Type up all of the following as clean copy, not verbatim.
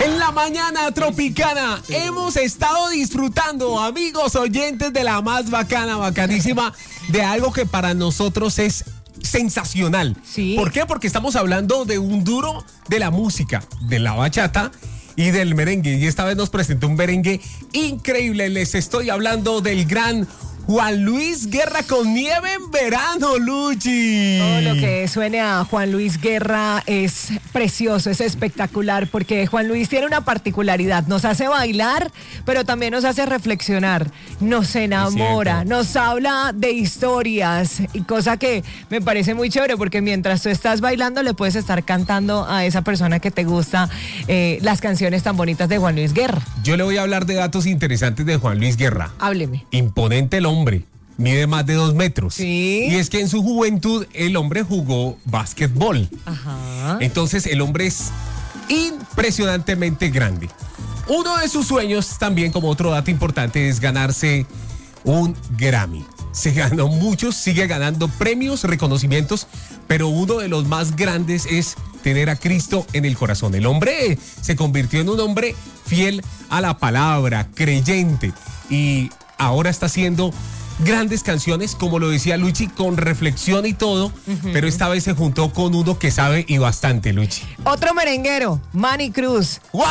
En la mañana tropicana hemos estado disfrutando, amigos oyentes, de la más bacana, bacanísima, de algo que para nosotros es sensacional. Sí. ¿Por qué? Porque estamos hablando de un duro de la música, de la bachata y del merengue. Y esta vez nos presentó un merengue increíble. Les estoy hablando del gran Juan Luis Guerra con Nieve en Verano, Luchi. Todo lo que suene a Juan Luis Guerra es precioso, es espectacular, porque Juan Luis tiene una particularidad, nos hace bailar, pero también nos hace reflexionar, nos enamora, nos habla de historias, y cosa que me parece muy chévere, porque mientras tú estás bailando le puedes estar cantando a esa persona que te gusta las canciones tan bonitas de Juan Luis Guerra. Yo le voy a hablar de datos interesantes de Juan Luis Guerra. Hábleme. Imponente el hombre, mide más de 2 metros. Sí. Y es que en su juventud el hombre jugó básquetbol. Ajá. Entonces el hombre es impresionantemente grande. Uno de sus sueños también, como otro dato importante, es ganarse un Grammy. Se ganó muchos, sigue ganando premios, reconocimientos, pero uno de los más grandes es tener a Cristo en el corazón. El hombre se convirtió en un hombre fiel a la palabra, creyente, y ahora está haciendo grandes canciones, como lo decía Luchi, con reflexión y todo, pero esta vez se juntó con uno que sabe y bastante, Luchi. Otro merenguero, Manny Cruz. ¡Wow!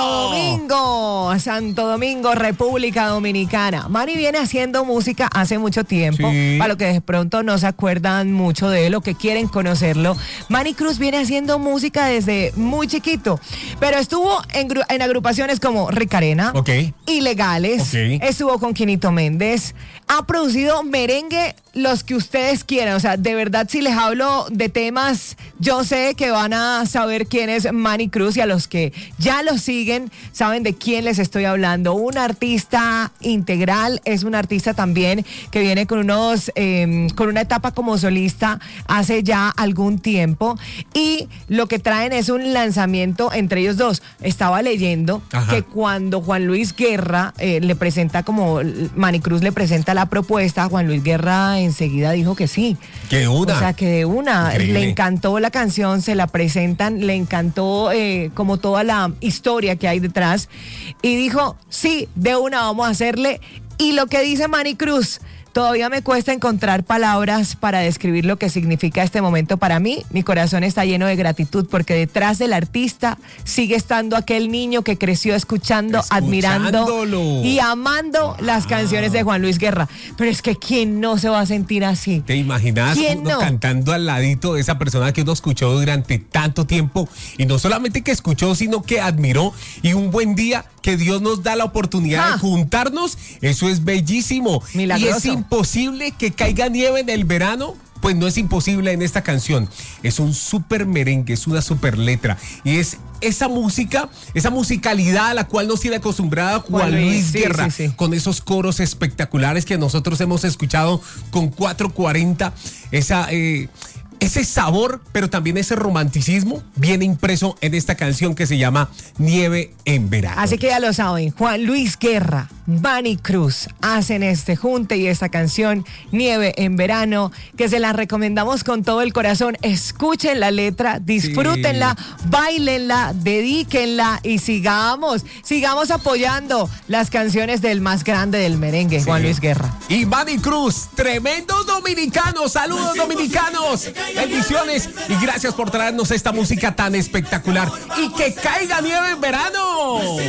Santo Domingo, República Dominicana. Manny viene haciendo música hace mucho tiempo, Sí. para los que de pronto no se acuerdan mucho de él o que quieren conocerlo. Manny Cruz viene haciendo música desde muy chiquito, pero estuvo en agrupaciones como Ricarena, Ok. Ilegales, Ok. estuvo con Quinito Méndez, ha producido merengue los que ustedes quieran. O sea, de verdad, si les hablo de temas, yo sé que van a saber quién es Manny Cruz, y a los que ya lo siguen saben de quién les estoy hablando. Un artista integral, es un artista también que viene con con una etapa como solista hace ya algún tiempo, y lo que traen es un lanzamiento entre ellos dos. Estaba leyendo que cuando Juan Luis Guerra le presenta, como Manny Cruz le presenta la propuesta, Juan Luis Guerra enseguida dijo que sí. Que de una. O sea, que de una. Increíble. Le encantó la canción, se la presentan, le encantó como toda la historia que hay detrás, y dijo, sí, de una vamos a hacerle. Y lo que dice Manny Cruz, todavía me cuesta encontrar palabras para describir lo que significa este momento para mí. Mi corazón está lleno de gratitud, porque detrás del artista sigue estando aquel niño que creció escuchando, admirando y amando las canciones de Juan Luis Guerra. Pero es que ¿quién no se va a sentir así? ¿Te imaginas ¿Quién uno no? cantando al ladito de esa persona que uno escuchó durante tanto tiempo? Y no solamente que escuchó, sino que admiró. Y un buen día que Dios nos da la oportunidad de juntarnos, eso es bellísimo. Milagroso. Y es imposible que caiga nieve en el verano. Pues no es imposible en esta canción. Es un súper merengue, es una súper letra. Y es esa música, esa musicalidad a la cual nos tiene acostumbrada Juan Luis Guerra. Sí. Con esos coros espectaculares que nosotros hemos escuchado con 440. Ese sabor, pero también ese romanticismo viene impreso en esta canción que se llama Nieve en Verano. Así que ya lo saben, Juan Luis Guerra, Manny Cruz hacen este junte y esta canción Nieve en Verano, que se la recomendamos con todo el corazón. Escuchen la letra, disfrútenla, bailenla, dedíquenla y sigamos apoyando las canciones del más grande del merengue, Juan Luis Guerra. Y Manny Cruz, tremendos dominicanos, saludos dominicanos, bendiciones y gracias por traernos esta música tan espectacular y que caiga nieve en verano.